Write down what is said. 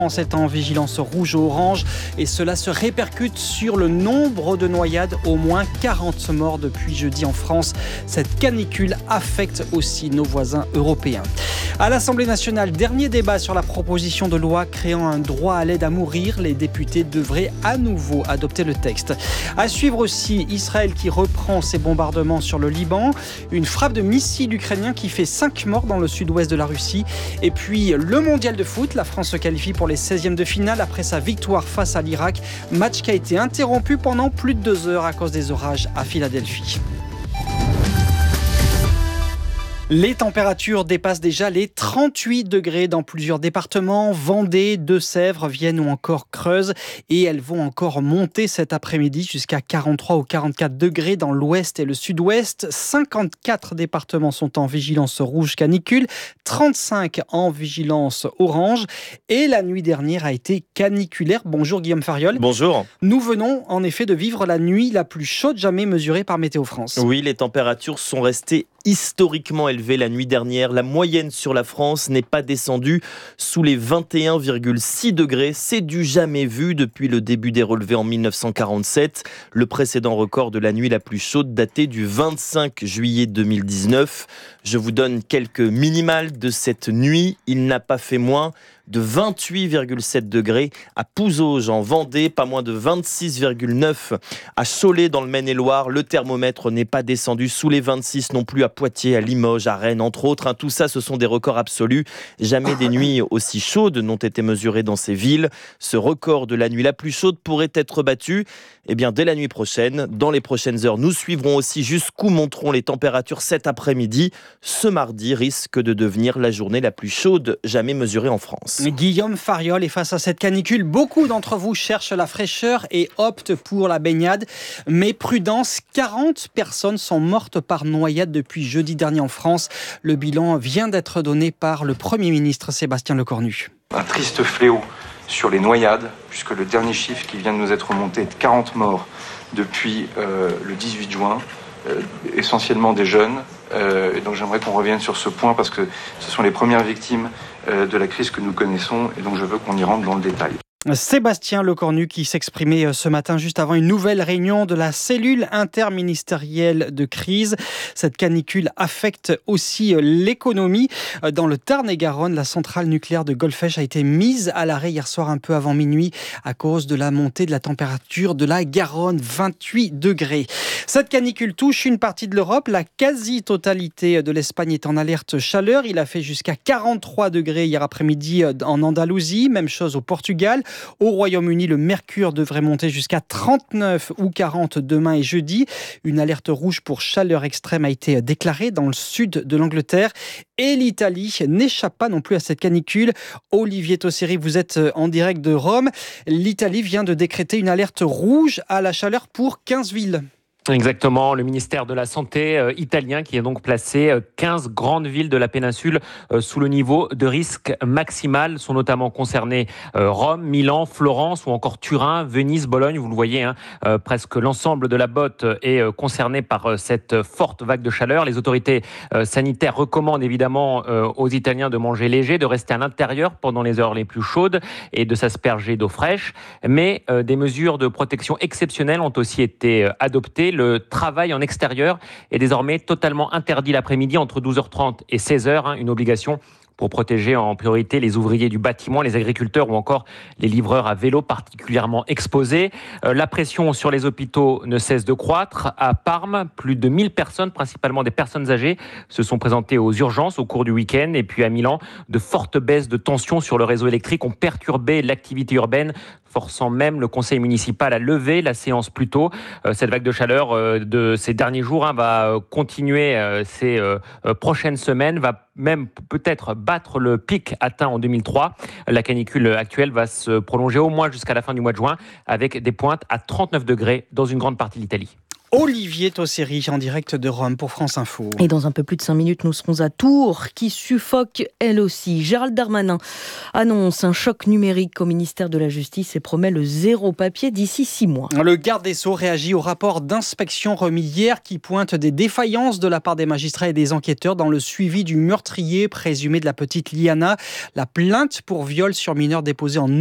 France est en vigilance rouge ou orange et cela se répercute sur le nombre de noyades. Au moins 40 morts depuis jeudi en France. Cette canicule affecte aussi nos voisins européens. À l'Assemblée nationale, dernier débat sur la proposition de loi créant un droit à l'aide à mourir. Les députés devraient à nouveau adopter le texte. À suivre aussi Israël qui reprend ses bombardements sur le Liban. Une frappe de missile ukrainien qui fait 5 morts dans le sud-ouest de la Russie. Et puis le mondial de foot. La France se qualifie pour les 16e de finale après sa victoire face à l'Irak. Match qui a été interrompu pendant plus de 2 heures à cause des orages à Philadelphie. Les températures dépassent déjà les 38 degrés dans plusieurs départements, Vendée, Deux-Sèvres, Vienne ou encore Creuse. Et elles vont encore monter cet après-midi jusqu'à 43 ou 44 degrés dans l'ouest et le sud-ouest. 54 départements sont en vigilance rouge canicule, 35 en vigilance orange. Et la nuit dernière a été caniculaire. Bonjour Guillaume Fariol. Bonjour. Nous venons en effet de vivre la nuit la plus chaude jamais mesurée par Météo France. Oui, les températures sont restées historiquement élevées la nuit dernière. La moyenne sur la France n'est pas descendue sous les 21,6 degrés. C'est du jamais vu depuis le début des relevés en 1947. Le précédent record de la nuit la plus chaude datait du 25 juillet 2019. Je vous donne quelques minimales de cette nuit. Il n'a pas fait moins de 28,7 degrés à Pouzauges en Vendée, pas moins de 26,9 à Cholet dans le Maine-et-Loire. Le thermomètre n'est pas descendu sous les 26 non plus à Poitiers, à Limoges, à Rennes, entre autres. Tout ça, ce sont des records absolus. Jamais des nuits aussi chaudes n'ont été mesurées dans ces villes. Ce record de la nuit la plus chaude pourrait être battu dès la nuit prochaine. Dans les prochaines heures, nous suivrons aussi jusqu'où monteront les températures cet après-midi. Ce mardi risque de devenir la journée la plus chaude jamais mesurée en France. Guillaume Fariol, et face à cette canicule, beaucoup d'entre vous cherchent la fraîcheur et optent pour la baignade. Mais prudence, 40 personnes sont mortes par noyade depuis jeudi dernier en France. Le bilan vient d'être donné par le Premier ministre Sébastien Lecornu. Un triste fléau sur les noyades, puisque le dernier chiffre qui vient de nous être remonté de 40 morts depuis le 18 juin, essentiellement des jeunes. Et donc j'aimerais qu'on revienne sur ce point parce que ce sont les premières victimes de la crise que nous connaissons et donc je veux qu'on y rentre dans le détail. Sébastien Lecornu qui s'exprimait ce matin juste avant une nouvelle réunion de la cellule interministérielle de crise. Cette canicule affecte aussi l'économie. Dans le Tarn-et-Garonne, la centrale nucléaire de Golfech a été mise à l'arrêt hier soir un peu avant minuit à cause de la montée de la température de la Garonne, 28 degrés. Cette canicule touche une partie de l'Europe. La quasi-totalité de l'Espagne est en alerte chaleur. Il a fait jusqu'à 43 degrés hier après-midi en Andalousie. Même chose au Portugal. Au Royaume-Uni, le mercure devrait monter jusqu'à 39 ou 40 demain et jeudi. Une alerte rouge pour chaleur extrême a été déclarée dans le sud de l'Angleterre. Et l'Italie n'échappe pas non plus à cette canicule. Olivier Tosseri, vous êtes en direct de Rome. L'Italie vient de décréter une alerte rouge à la chaleur pour 15 villes. Exactement, le ministère de la Santé italien qui a donc placé 15 grandes villes de la péninsule sous le niveau de risque maximal. Sont notamment concernées Rome, Milan, Florence ou encore Turin, Venise, Bologne. Vous le voyez, presque l'ensemble de la botte est concerné par cette forte vague de chaleur. Les autorités sanitaires recommandent évidemment aux Italiens de manger léger, de rester à l'intérieur pendant les heures les plus chaudes et de s'asperger d'eau fraîche. Mais des mesures de protection exceptionnelles ont aussi été adoptées. Le travail en extérieur est désormais totalement interdit l'après-midi entre 12h30 et 16h, une obligation pour protéger en priorité les ouvriers du bâtiment, les agriculteurs ou encore les livreurs à vélo particulièrement exposés. La pression sur les hôpitaux ne cesse de croître. À Parme, plus de 1000 personnes, principalement des personnes âgées, se sont présentées aux urgences au cours du week-end. Et puis à Milan, de fortes baisses de tension sur le réseau électrique ont perturbé l'activité urbaine, forçant même le conseil municipal à lever la séance plus tôt. Cette vague de chaleur de ces derniers jours va continuer ces prochaines semaines, va même peut-être battre le pic atteint en 2003. La canicule actuelle va se prolonger au moins jusqu'à la fin du mois de juin avec des pointes à 39 degrés dans une grande partie de l'Italie. Olivier Tosseri en direct de Rome pour France Info. Et dans un peu plus de 5 minutes, nous serons à Tours, qui suffoque elle aussi. Gérald Darmanin annonce un choc numérique au ministère de la Justice et promet le zéro papier d'ici 6 mois. Le garde des Sceaux réagit au rapport d'inspection remis hier qui pointe des défaillances de la part des magistrats et des enquêteurs dans le suivi du meurtrier présumé de la petite Liana. La plainte pour viol sur mineur déposée en